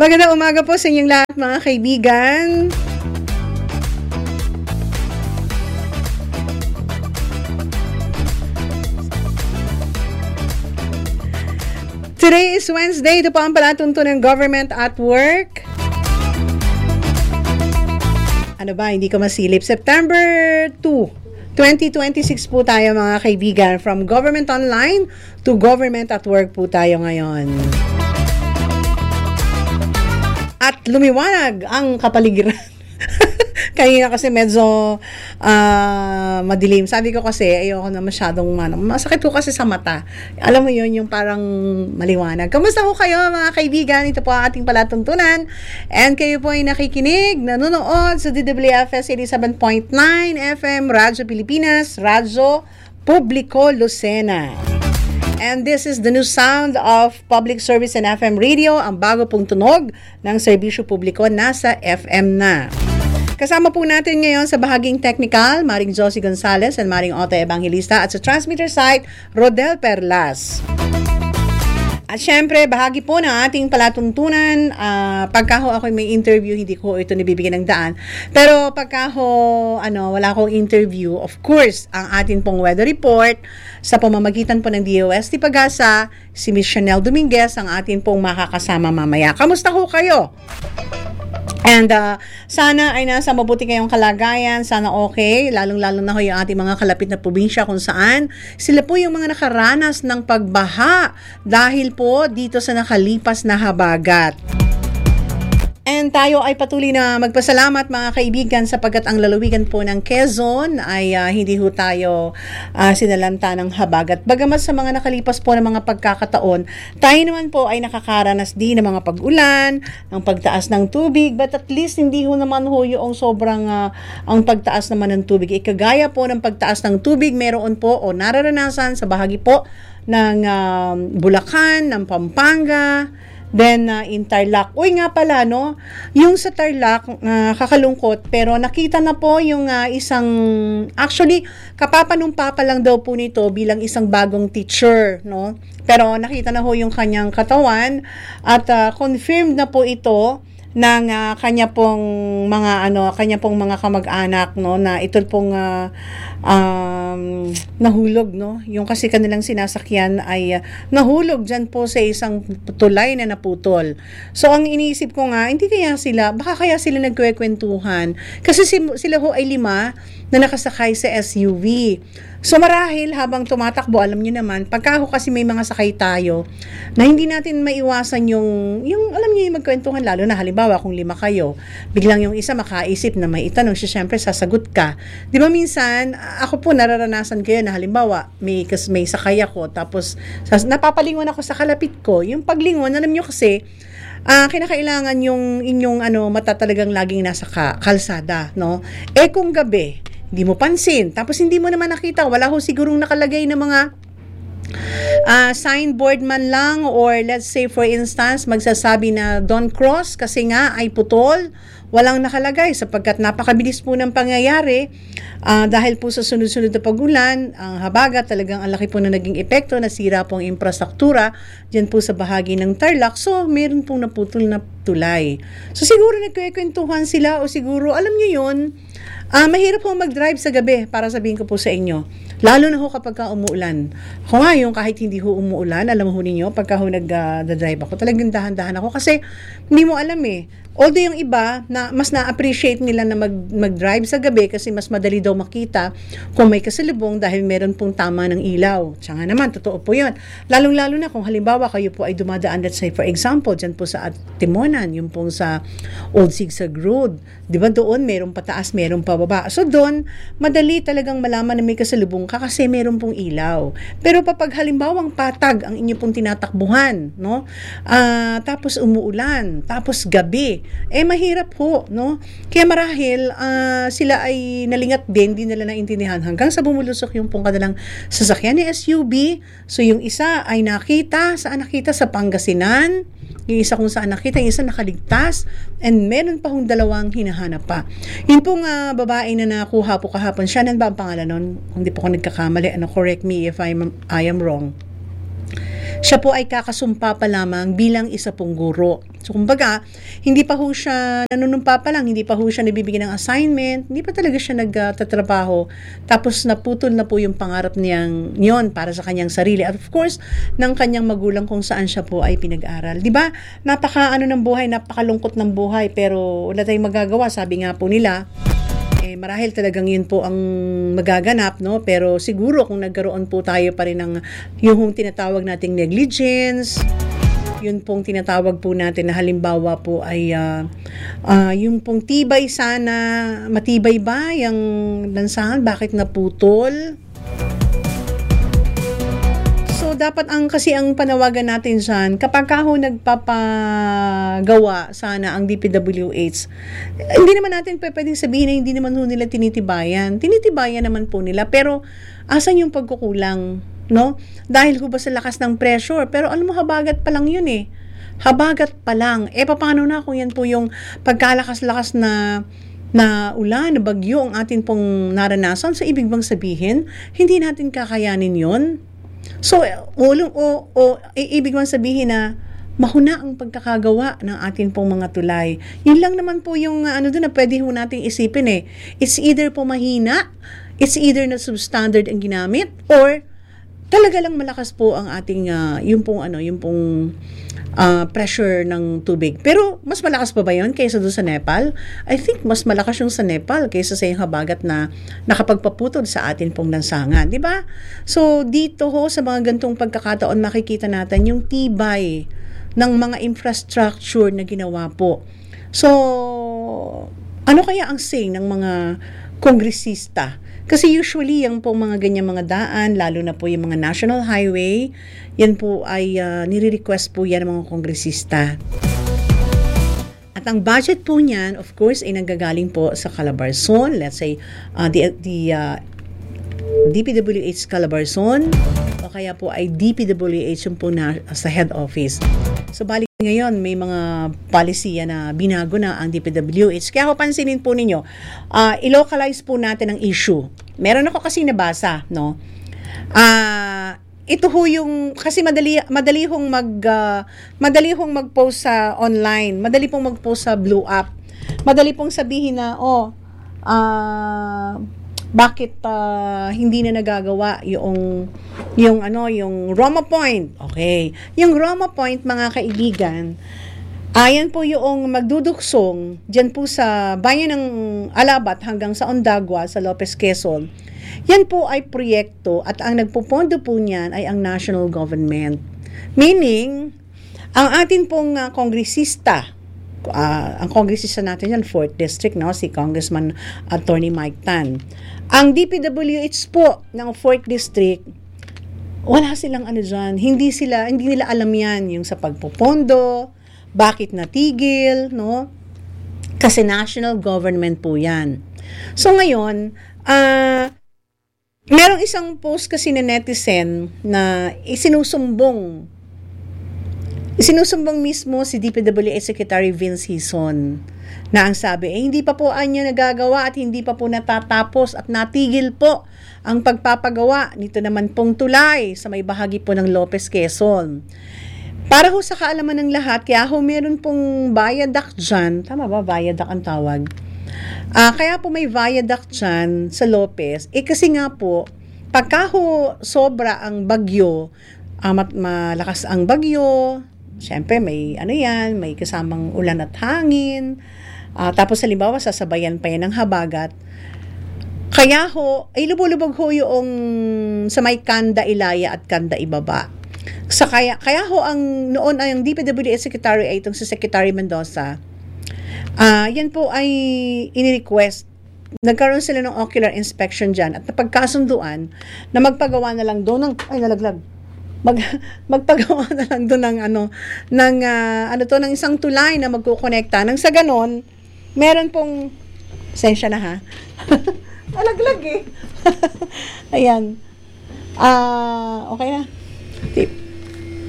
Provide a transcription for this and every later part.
Magandang umaga po sa inyong lahat mga kaibigan. Today is Wednesday. Ito po ang palatuntunan ng Government at Work. Ano ba, hindi ko masilip. September 2, 2026 po tayo mga kaibigan. From Government Online to Government at Work po tayo ngayon. At lumiwanag ang kapaligiran. Kanina kasi medyo madilim. Sabi ko kasi ayoko na masyadong masakit ko kasi sa mata. Alam mo yun, yung parang maliwanag. Kamusta ko kayo mga kaibigan? Ito po ang ating palatuntunan. And kayo po ay nakikinig, nanonood sa DWFS 87.9 FM, Radyo Pilipinas, Radyo Publiko Lucena. And this is the new sound of public service and FM radio, ang bago pong tunog ng serbisyo publiko nasa FM na. Kasama po natin ngayon sa bahaging technical, Maring Josie Gonzalez and Maring Otto Evangelista, at sa transmitter site, Rodel Perlas. At syempre, bahagi po ng ating palatuntunan, pagka ako may interview, hindi ko ito nabibigyan ng daan. Pero pagka wala akong interview, of course, ang ating pong weather report sa pamamagitan po ng DOST Pag-asa, si Miss Chanel Dominguez ang ating pong makakasama mamaya. Kamusta ho kayo? And sana ay nasa mabuti kayong kalagayan, sana okay, lalong-lalo na ho yung ating mga kalapit na probinsya kung saan sila po yung mga nakaranas ng pagbaha dahil po dito sa nakalipas na habagat. And tayo ay patuloy na magpasalamat mga kaibigan sapagkat ang lalawigan po ng Quezon ay hindi ho tayo sinalanta ng habagat. Bagamat sa mga nakalipas po ng mga pagkakataon, tayo naman po ay nakakaranas din ng mga pag-ulan, ng pagtaas ng tubig, but at least hindi ho naman ho yung sobrang ang pagtaas naman ng tubig. Ikagaya po ng pagtaas ng tubig, meron po o nararanasan sa bahagi po ng Bulacan, ng Pampanga, then in Tarlac. Uy nga pala, no? Yung sa Tarlac, kakalungkot, pero nakita na po yung actually, kapapanumpa pa lang daw po nito bilang isang bagong teacher, no? Pero nakita na ho yung kanyang katawan at confirmed na po ito ng kanya pong mga kamag-anak, no, na ito pong nahulog, no, yung kasi kanilang sinasakyan ay nahulog dyan po sa isang tulay na naputol. So ang iniisip ko nga, baka kaya sila nagkwekwentuhan kasi sila ho ay 5 na nakasakay sa SUV. So marahil habang tumatakbo, alam niyo naman, pagka kasi may mga sakay tayo na hindi natin maiwasan yung alam niyo yung magkwentuhan, lalo na halimbawa kung 5 kayo, biglang yung isa makaisip na may itanong siya, syempre sasagot ka. Di ba minsan, ako po nararanasan kayo na halimbawa may sakay ako, tapos napapalingon ako sa kalapit ko. Yung paglingon, alam niyo kasi, kinakailangan yung inyong mata talagang laging nasa kalsada, no? Kung gabi, hindi mo pansin, tapos hindi mo naman nakita, wala ho sigurong nakalagay na mga signboard man lang, or let's say for instance magsasabi na don't cross kasi nga ay putol, walang nakalagay sapagkat napakabilis po ng pangyayari dahil po sa sunod-sunod na pagulan, ang habagat talagang ang laki po na naging epekto, nasira po ang infrastruktura dyan po sa bahagi ng Tarlac. So meron pong naputol na tulay. So siguro nagkwekwentuhan sila, o siguro alam nyo yun, mahirap po mag-drive sa gabi, para sabihin ko po sa inyo. Lalo na ho kapag umuulan. Ako nga, yung kahit hindi ho umuulan, alam mo ho ninyo, pagka ho nag-drive ako, talagang dahan-dahan ako kasi hindi mo alam eh. Although yung iba, na mas na-appreciate nila na mag-drive sa gabi kasi mas madali daw makita kung may kasalubong dahil meron pong tama ng ilaw. Tsaka naman, totoo po yun. Lalong-lalo na kung halimbawa kayo po ay dumadaan, let's say for example, dyan po sa Timonan, yung pong sa Old Sigsag Road. Di ba doon, meron pataas, meron pababa. So doon, madali talagang malaman na may kasalubong ka kasi meron pong ilaw. Pero kapag halimbawang patag ang inyo pong tinatakbuhan, no? Tapos umuulan, tapos gabi, mahirap po, no? Kaya marahil sila ay nalingat din, di nila naintindihan hanggang sa bumulusok yung pong kanilang sasakyan ni SUV. So yung isa ay nakita sa Pangasinan, yung isa kung saan nakita, yung isa nakaligtas, and meron pa hong 2 hinahanap pa. Yun pong babae na nakuha po kahapon, Shannon ba ang pangalan nun? Kung di po ako nagkakamali, correct me if I am wrong. siya po ay kakasumpa pa lamang bilang isa pong guro. So, kumbaga, hindi pa ho siya nanunumpa pa lang, hindi pa ho siya nabibigyan ng assignment, hindi pa talaga siya nagtatrabaho. Tapos, naputol na po yung pangarap niyang yon para sa kanyang sarili. At of course, ng kanyang magulang kung saan siya po ay pinag-aral. Di ba? Ng buhay, napakalungkot ng buhay, pero wala tayong magagawa. Sabi nga po nila, marahil talagang yun po ang magaganap, no? Pero siguro kung nagkaroon po tayo pa rin ng yung tinatawag nating negligence, yun pong tinatawag po natin na halimbawa po ay yung pong tibay sana, matibay ba yung lansangan, bakit naputol? So, dapat kasi ang panawagan natin dyan, kapag ho nagpapagawa sana ang DPWH, hindi naman natin pwedeng sabihin na hindi naman ho nila tinitibayan. Tinitibayan naman po nila, pero asan yung pagkukulang, no? Dahil ho ba sa lakas ng pressure? Pero alam mo, habagat pa lang yun eh. Habagat pa lang. Paano na kung yan po yung pagkalakas-lakas na ulan, na bagyo ang atin pong naranasan? So, ibig bang sabihin, hindi natin kakayanin yon? So, ibig man sabihin na mahuna ang pagkakagawa ng atin pong mga tulay. Yun lang naman po yung doon na pwede ho nating isipin eh. It's either po mahina, it's either na substandard ang ginamit, or talaga lang malakas po ang ating yung pong pressure ng tubig. Pero mas malakas pa ba yun kaysa doon sa Nepal? I think mas malakas yung sa Nepal kaysa sa yung habagat na nakapagpaputol sa atin pong lansangan, di ba? So dito ho sa mga gantong pagkakataon makikita natin yung tibay ng mga infrastructure na ginawa po. So ano kaya ang say ng mga kongresista? Kasi usually yung pong mga ganyan mga daan, lalo na po yung mga national highway, yan po ay nire-request po yan ng mga kongresista. At ang budget po niyan, of course, ay nanggagaling po sa Calabarzon. Let's say, the DPWH Calabarzon, o kaya po ay DPWH yung po na sa head office. So, balik ngayon, may mga policy na binago na ang DPWH. Kaya ako pansinin po ninyo, i-localize po natin ang issue. Meron ako kasi nabasa, no? Ito ho yung, kasi madali hong mag-post sa online, madali pong mag-post sa Blue App, madali pong sabihin na, bakit hindi na nagagawa yung Roma Point. Okay. Yung Roma Point, mga kaibigan, ayan po yung magduduksong dyan po sa bayan ng Alabat hanggang sa Ondagua, sa Lopez Quezon. Yan po ay proyekto at ang nagpupondo po niyan ay ang national government. Meaning, ang atin pong kongresista, ang kongresista natin yan, 4th District, no? Si Congressman Attorney Mike Tan. Ang DPWH po ng 4th District, wala silang dyan. Hindi nila alam yan, yung sa pagpupondo, bakit natigil, no? Kasi national government po yan. So ngayon, merong isang post kasi na netizen na isinusumbong mismo si DPWH Secretary Vince Hison na ang sabi, hindi pa po anya nagagawa at hindi pa po natatapos at natigil po ang pagpapagawa nito naman pong tulay sa may bahagi po ng Lopez Quezon. Para ho sa kaalaman ng lahat, kaya ho meron pong viaduct dyan, tama ba? Viaduct ang tawag. Kaya po may viaduct dyan sa Lopez, kasi nga po, pagka ho sobra ang bagyo, malakas ang bagyo, syempre may may kasamang ulan at hangin, tapos halimbawa sasabayan pa yan ng habagat, kaya ho, ay lubog-lubog ho yung sa may Kanda Ilaya at Kanda Ibaba. Kaya ho noon ay ang DPWH Secretary ay itong si Secretary Mendoza, yan po ay ini-request, nagkaroon sila ng ocular inspection dyan at napagkasunduan na magpagawa na lang doon ng, magpagawa na lang doon ng isang tulay na magkukonekta. Nang sa ganon, meron pong, sensya na ha, alaglag eh. Ayan. Okay na. Tip.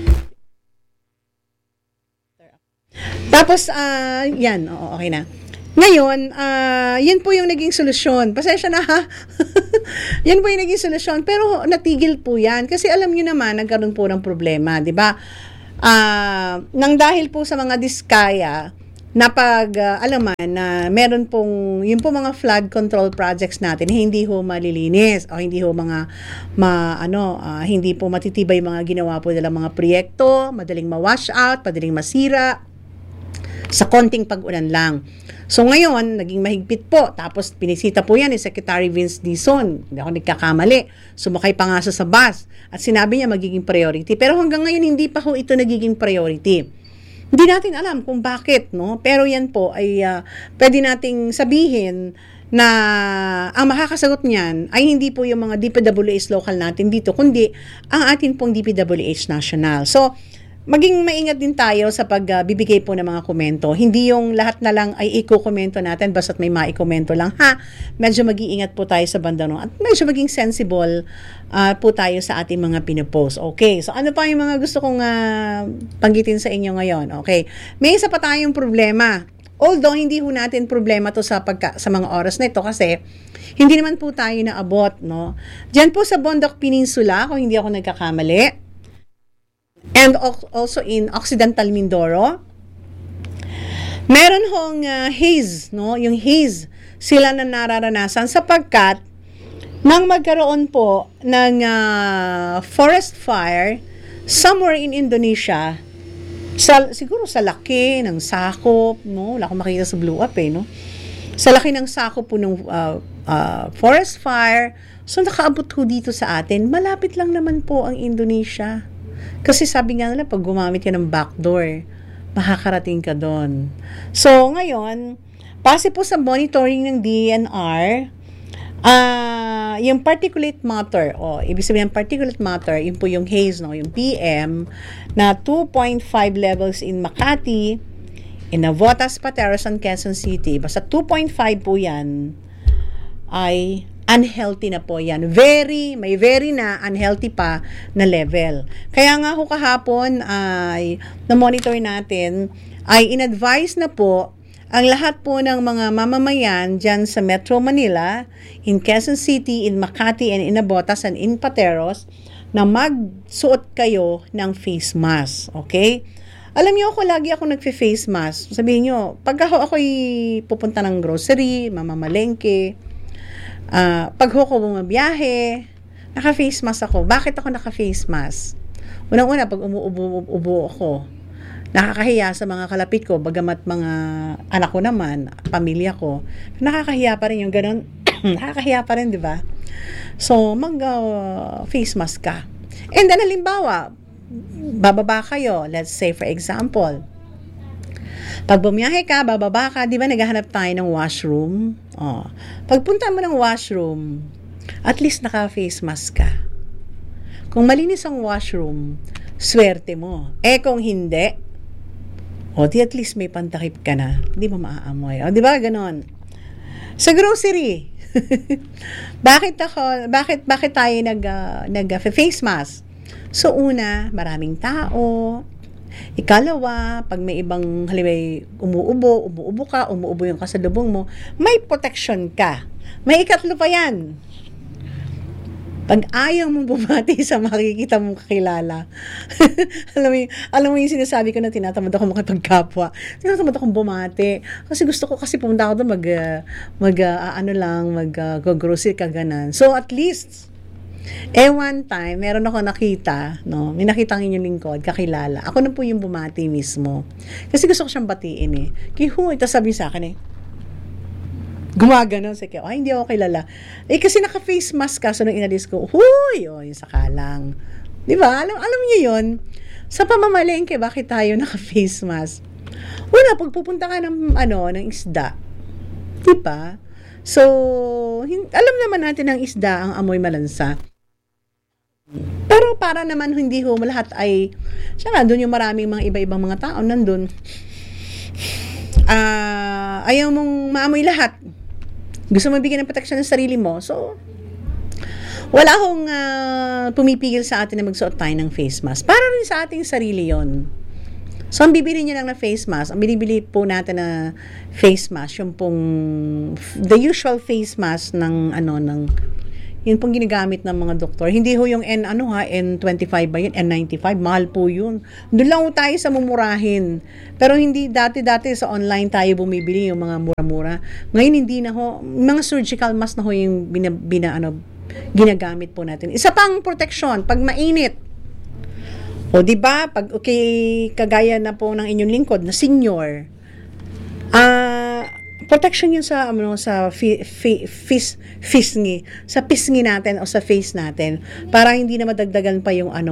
Tapos, yan, okay na. Ngayon, yun po yung naging solusyon. Pasensya na ha. Yan po yung naging solusyon. Pero natigil po yan. Kasi alam nyo naman, nagkaroon po ng problema. Di ba? Nang dahil po sa mga diskaya, na alaman na meron pong, yun po mga flood control projects natin, hindi ho malilinis o hindi ho mga, hindi po matitibay mga ginawa po nilang mga proyekto, madaling ma-wash out, madaling masira, sa konting pag-ulan lang. So ngayon, naging mahigpit po. Tapos pinisita po yan ni Secretary Vince Dizon. Hindi ako nagkakamali. Sumakay pa nga sa bus. At sinabi niya magiging priority. Pero hanggang ngayon, hindi pa ho ito nagiging priority. Hindi natin alam kung bakit, no? Pero yan po ay pwede nating sabihin na ang makakasagot niyan ay hindi po yung mga DPWH local natin dito, kundi ang atin pong DPWH national. So, maging maingat din tayo sa pagbibigay po ng mga komento. Hindi yung lahat na lang ay i-komento natin basta't may mai-komento lang. Medyo mag-iingat po tayo sa banda no? At medyo maging sensible po tayo sa ating mga pinopost. Okay, so ano pa yung mga gusto kong panggitin sa inyo ngayon? Okay, may isa pa tayong problema. Although hindi ho natin problema to sa mga oras na ito kasi hindi naman po tayo naabot. No? Diyan po sa Bondoc Peninsula, kung hindi ako nagkakamali, and also in Occidental Mindoro, meron hong haze, no? Yung haze sila na nararanasan sapagkat nang magkaroon po ng forest fire somewhere in Indonesia, siguro sa laki ng sakop, no? Wala akong makita sa blow up no? Sa laki ng sakop po ng forest fire, so nakaabot ho dito sa atin, malapit lang naman po ang Indonesia. Kasi sabi nga nila, pag gumamit ka ng backdoor, makakarating ka doon. So, ngayon, base po sa monitoring ng DENR, yung particulate matter, ibig sabihin ng particulate matter, yun po yung haze, no? Yung PM, na 2.5 levels in Makati, in Navotas, Pateros, and Quezon City, basta 2.5 po yan, ay unhealthy na po yan. May very na unhealthy pa na level. Kaya nga ho kahapon ay na-monitor natin, ay in-advise na po ang lahat po ng mga mamamayan dyan sa Metro Manila, in Quezon City, in Makati, and in Navotas, and in Pateros, na magsuot kayo ng face mask. Okay? Alam niyo ako, lagi ako nagfe-face mask. Sabihin niyo, pag ako'y pupunta ng grocery, mamamalengke, pag ako bumabiyahe, naka-face mask ako. Bakit ako naka-face mask? Unang-una, pag umuubo ako, nakakahiya sa mga kalapit ko, bagamat mga anak ko naman, pamilya ko, nakakahiya pa rin yung ganun. Nakakahiya pa rin, di ba? So, mag-face mask ka. And then, halimbawa, bababa kayo, let's say for example, pag bumiyahe ka, bababa ka, di ba naghahanap tayo ng washroom? Pagpunta mo ng washroom, at least naka-face mask ka. Kung malinis ang washroom, swerte mo. Kung hindi, di at least may pantakip ka na. Hindi mo maaamoy. Di ba? Ganon. Sa grocery, bakit tayo nag-face mask? So, una, maraming tao. Ikalawa, pag may ibang halimbawa umuubo ka, umuubo yung kasalubong mo, may protection ka. May ikatlo pa yan. Pag ayaw mong bumati sa makikita mong kakilala, alam mo yung sinasabi ko na tinatamad ako makipagkapwa. Tinatamad akong bumati. Kasi gusto ko kasi pumunta ako doon mag-grocery ka ganan. So at least, one time, meron ako nakita, no? May nakita ang inyong lingkod, kakilala. Ako na po yung bumati mismo. Kasi gusto ko siyang batiin ito sabi sa akin gumagano sa hindi ako kilala. Kasi naka-face mask ka, so nung inalis ko, yung sakalang. Di ba? Alam niyo yun? Sa pamamalengke, bakit tayo naka-face mask? Una, pag pupunta ka ng isda, di ba? So, alam naman natin ng isda ang amoy malansa. Pero para naman hindi ho lahat ay, doon yung maraming mga iba-ibang mga tao nandun. Ayaw mong maamoy lahat. Gusto mo bigyan ng protection ng sarili mo. So, wala akong pumipigil sa atin na magsuot tayo ng face mask. Para rin sa ating sarili yon. So, ang bibili nyo lang na face mask, ang binibili po natin na face mask, yung pong, the usual face mask ng, yun pong ginagamit ng mga doktor. Hindi ho yung N25 ba yun? N95, mahal po yun. Doon lang ho tayo sa mumurahin. Pero hindi, dati sa online tayo bumibili yung mga mura-mura. Ngayon hindi na ho, mga surgical mask na ho yung ginagamit po natin. Isa pang protection, pag mainit. O di ba? Pag kagaya na po ng inyong lingkod na senior. Protection yun sa pisngi natin o sa face natin para hindi na madagdagan pa yung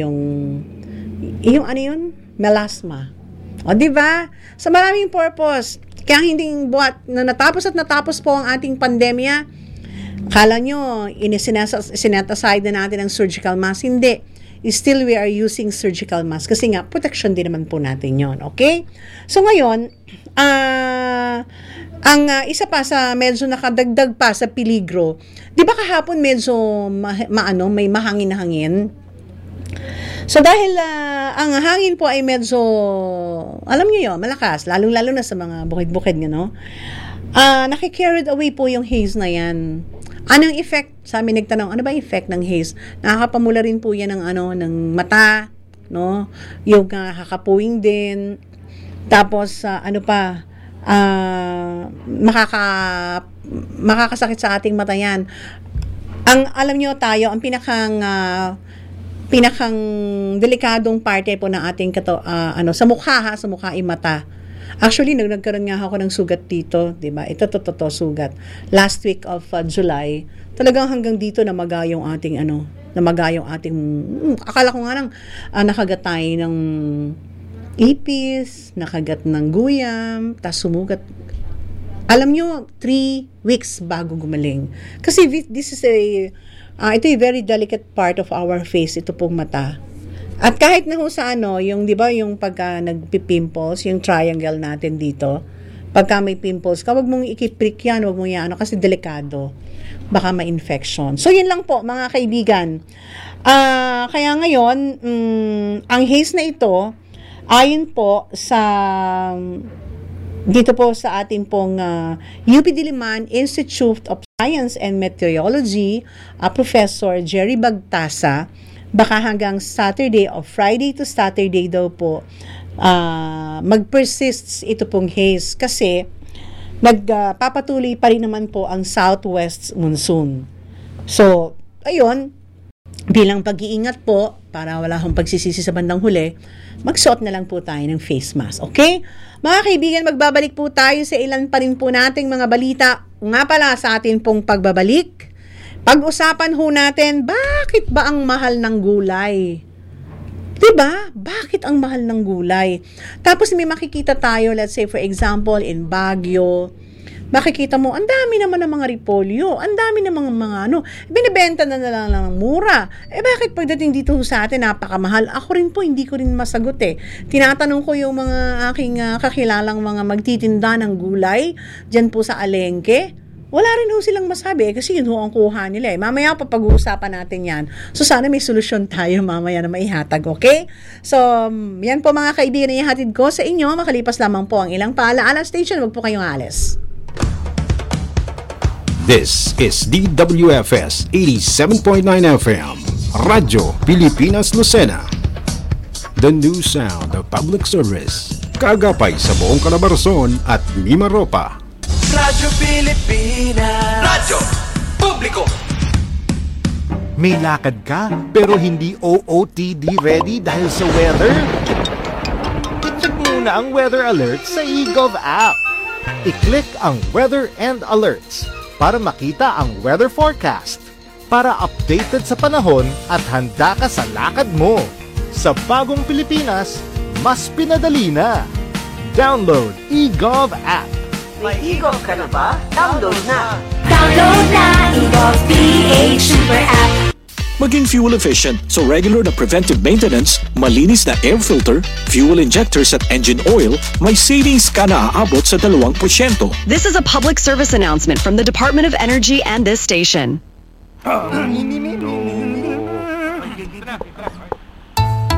melasma. O di ba? Sa maraming purpose. Kaya hindi buhat na natapos po ang ating pandemya. Kala nyo sinet aside na natin ang surgical mask. Hindi. Still we are using surgical mask kasi nga protection din naman po natin yon. Okay? So ngayon, ang isa pa sa medyo nakadagdag pa sa peligro, di ba kahapon medyo may mahangin na hangin? So dahil ang hangin po ay medyo, alam niyo yun, malakas, lalong-lalo na sa mga bukid-bukid, nakicarried away po yung haze na yan. Anong effect? Sa amin nagtanong, ano ba effect ng haze? Nakakapamula rin po yan ng mata, no? Yung kakapuwing din. Tapos, makakasakit sa ating mata yan. Alam nyo tayo, ang pinakang delikadong parte po ng ating sa mukha ay mata. Actually, nagkaroon nga ako ng sugat dito, di ba? Ito sugat. Last week of July, talagang hanggang dito namaga yung ating akala ko nga nang nakagat tayo ng ipis, nakagat ng guyam, tas sumugat. Alam nyo, 3 weeks bago gumaling. Kasi this is ito a very delicate part of our face, ito pong mata. At kahit na ho sa yung 'di ba, yung pagka nagpi-pimples, yung triangle natin dito, pagka may pimples, wag mong ikiprick yan, wag mong yan kasi delikado. Baka ma-infection. So yun lang po mga kaibigan. Kaya ngayon, ang haze na ito, ayon po sa dito po sa ating pong UP Diliman Institute of Science and Meteorology, Professor Jerry Bagtasa, baka hanggang Saturday o Friday to Saturday daw po mag-persists ito pong haze kasi nagpapatuloy pa rin naman po ang southwest monsoon. So, ayun, bilang pag-iingat po para wala akong pagsisisi sa bandang huli, magsuot na lang po tayo ng face mask. Okay? Mga kaibigan, magbabalik po tayo sa ilan pa rin po nating mga balita. Nga pala sa atin pong pagbabalik, pag-usapan ho natin, bakit ba ang mahal ng gulay? Diba? Bakit ang mahal ng gulay? Tapos may makikita tayo, let's say for example, in Baguio, makikita mo, ang dami naman ng mga repolyo, ang dami ng mga binibenta na lang ng mura. Bakit pagdating dito sa atin, napakamahal? Ako rin po, hindi ko rin masagot eh. Tinatanong ko yung mga aking kakilalang mga magtitinda ng gulay, dyan po sa Alengke. Wala rin ho silang masabi kasi yun ho ang kuha nila eh. Mamaya pa pag-uusapan natin yan. So sana may solusyon tayo mamaya na maihatag, okay? So, yan po mga kaibigan na ihatid ko sa inyo. Makalipas lamang po ang ilang paalaala station. Huwag po kayong alis. This is DWFS 87.9 FM, Radyo Pilipinas Lucena. The new sound of public service. Kagapay sa buong Calabarzon at Mimaropa. Radyo Pilipinas. Radyo Publiko. May lakad ka pero hindi OOTD ready dahil sa weather? I-check muna ang weather alert sa eGov app. I-click ang Weather and Alerts para makita ang weather forecast. Para updated sa panahon at handa ka sa lakad mo. Sa bagong Pilipinas, mas pinadali na. Download eGov app. May eGov ka na ba? Download na! Download na eGov PH Super App! Maging fuel efficient so regular na preventive maintenance, malinis na air filter, fuel injectors at engine oil, may savings ka na aabot sa 2%. This is a public service announcement from the Department of Energy and this station. Hindi